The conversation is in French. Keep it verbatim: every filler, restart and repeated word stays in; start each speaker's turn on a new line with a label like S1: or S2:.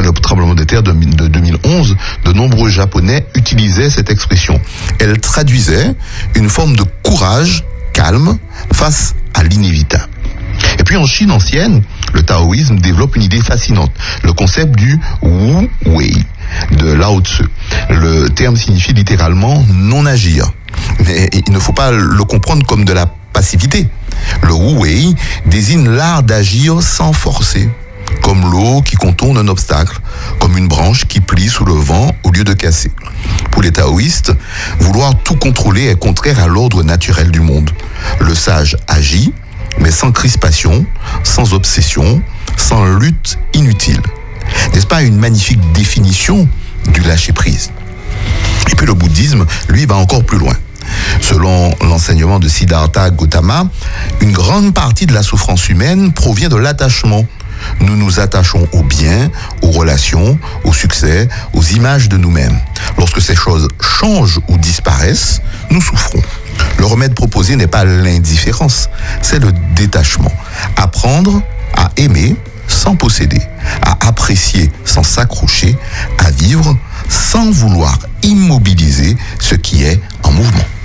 S1: après le tremblement de terre de, de deux mille onze, de nombreux Japonais utilisaient cette expression. Elle traduisait une forme de courage calme face à l'inévitable. Et puis en Chine ancienne, le taoïsme développe une idée fascinante, le concept du Wu Wei de Lao Tzu. Le terme signifie littéralement non agir, mais il ne faut pas le comprendre comme de la passivité. Le Wu Wei désigne l'art d'agir sans forcer, comme l'eau qui contourne un obstacle, comme une branche qui plie sous le vent au lieu de casser. Pour les taoïstes, vouloir tout contrôler est contraire à l'ordre naturel du monde. Le sage agit, mais sans crispation, sans obsession, sans lutte inutile. N'est-ce pas une magnifique définition du lâcher-prise? Et puis le bouddhisme, lui, va encore plus loin. Selon l'enseignement de Siddhartha Gautama, une grande partie de la souffrance humaine provient de l'attachement. Nous nous attachons au bien, aux relations, au succès, aux images de nous-mêmes. Lorsque ces choses changent ou disparaissent, nous souffrons. Le remède proposé n'est pas l'indifférence, c'est le détachement. Apprendre à aimer sans posséder, à apprécier sans s'accrocher, à vivre sans vouloir immobiliser ce qui est en mouvement.